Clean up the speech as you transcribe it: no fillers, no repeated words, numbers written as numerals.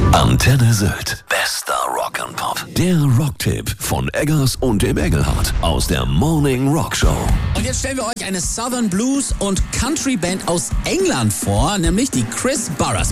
Antenne Sylt. Bester Rock'n'Pop. Der Rocktipp von Eggers und dem Engelhardt aus der Morning Rock Show. Und jetzt stellen wir euch eine Southern Blues und Country Band aus England vor, nämlich die Chris Burrers.